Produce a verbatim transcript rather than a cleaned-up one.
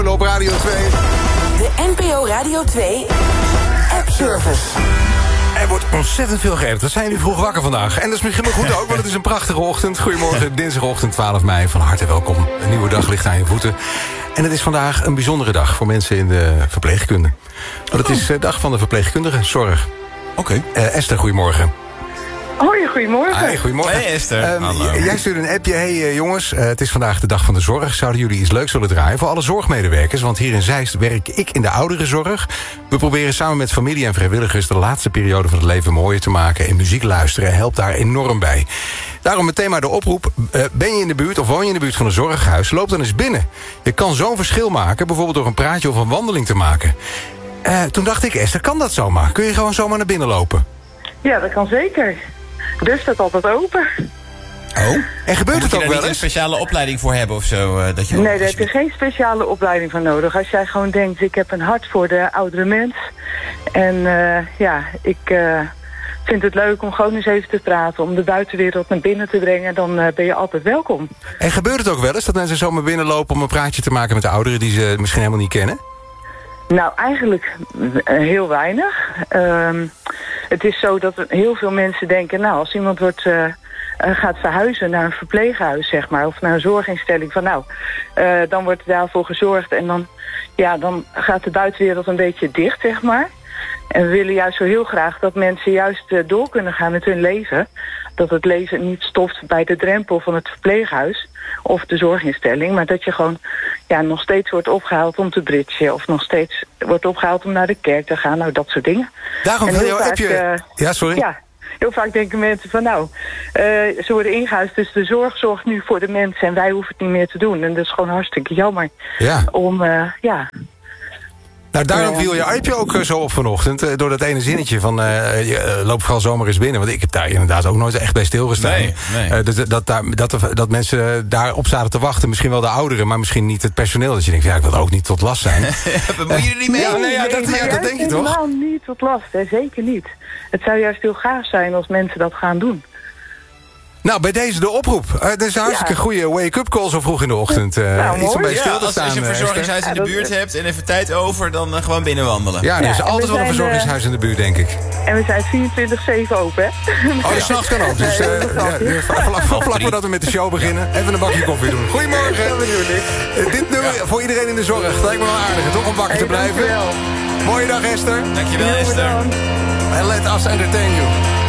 Op Radio twee. De N P O Radio twee app-service. Er wordt ontzettend veel geappt. Dat zijn jullie vroeg wakker vandaag. En dat is misschien wel goed ook, want het is een prachtige ochtend. Goedemorgen, dinsdagochtend twaalf mei. Van harte welkom. Een nieuwe dag ligt aan je voeten. En het is vandaag een bijzondere dag voor mensen in de verpleegkunde. Want het is de dag van de verpleegkundige zorg. Oké. Okay. Uh, Esther, goedemorgen. Hoi, goedemorgen. Hey, goedemorgen. Hey Esther. Um, jij stuurde een appje. Hey uh, jongens, uh, het is vandaag de dag van de zorg. Zouden jullie iets leuks willen draaien voor alle zorgmedewerkers? Want hier in Zeist werk ik in de ouderenzorg. We proberen samen met familie en vrijwilligers de laatste periode van het leven mooier te maken. En muziek luisteren helpt daar enorm bij. Daarom meteen maar de oproep. Uh, ben je in de buurt of woon je in de buurt van een zorghuis? Loop dan eens binnen. Je kan zo'n verschil maken, bijvoorbeeld door een praatje of een wandeling te maken. Uh, toen dacht ik, Esther, kan dat zomaar? Kun je gewoon zomaar naar binnen lopen? Ja, dat kan zeker. De deur staat altijd open. Oh, en gebeurt het ook wel eens? Moet je daar niet een speciale opleiding voor hebben of zo? Uh, dat je nee, daar heb je geen speciale opleiding voor nodig. Als jij gewoon denkt, ik heb een hart voor de oudere mens. En uh, ja, ik uh, vind het leuk om gewoon eens even te praten. Om de buitenwereld naar binnen te brengen. Dan uh, ben je altijd welkom. En gebeurt het ook wel eens dat mensen zomaar binnenlopen om een praatje te maken met de ouderen die ze misschien helemaal niet kennen? Nou, eigenlijk heel weinig. Uh, het is zo dat heel veel mensen denken, nou, als iemand wordt, uh, gaat verhuizen naar een verpleeghuis, zeg maar, of naar een zorginstelling, van nou, uh, dan wordt er daarvoor gezorgd en dan, ja, dan gaat de buitenwereld een beetje dicht, zeg maar. En we willen juist zo heel graag dat mensen juist uh, door kunnen gaan met hun leven. Dat het leven niet stopt bij de drempel van het verpleeghuis of de zorginstelling. Maar dat je gewoon ja, nog steeds wordt opgehaald om te bridgen. Of nog steeds wordt opgehaald om naar de kerk te gaan. Nou, dat soort dingen. Daarom en wil heel je... vaak, je... Uh, ja, sorry. Ja, heel vaak denken mensen van nou, uh, ze worden ingehuisd. Dus de zorg zorgt nu voor de mensen en wij hoeven het niet meer te doen. En dat is gewoon hartstikke jammer. Ja. Om, uh, ja... Nou, daarom viel je uitje ook zo op vanochtend. Uh, door dat ene zinnetje van uh, je, uh, loop vooral zomaar eens binnen. Want ik heb daar inderdaad ook nooit echt bij stilgestaan. Nee, nee. Uh, dat, dat, dat, dat, dat mensen daarop zaten te wachten. Misschien wel de ouderen, maar misschien niet het personeel. Dat je denkt, ja, ik wil ook niet tot last zijn. Moet je er niet mee? Ja, nee, ja, dat, nee, ja, dat denk je toch? Helemaal niet tot last, hè? Zeker niet. Het zou juist heel gaaf zijn als mensen dat gaan doen. Nou, bij deze de oproep. Uh, dat is een hartstikke Ja. goede wake-up call zo vroeg in de ochtend. Uh, Nou, iets om bij Ja, stil te als, staan. als je een uh, verzorgingshuis in de Ja, buurt dat- hebt en even tijd over, dan uh, gewoon binnenwandelen. Ja, er is Ja, en altijd we wel een zijn, verzorgingshuis in de buurt, denk ik. En we zijn vierentwintig zeven open, hè? Oh, de s'nachts kan ook. Dus uh, Nee, dat is ja, wel. ja, vlak, vlak, vlak voordat we met de show beginnen, even een bakje koffie doen. Goedemorgen. Dat bedoel ik. Uh, dit nummer voor iedereen in de zorg. Dat lijkt me wel aardig, toch om wakker te Hey, blijven. dankjewel. Mooie dag, Esther. Dankjewel Heel Esther. bedankt. And let us entertain you.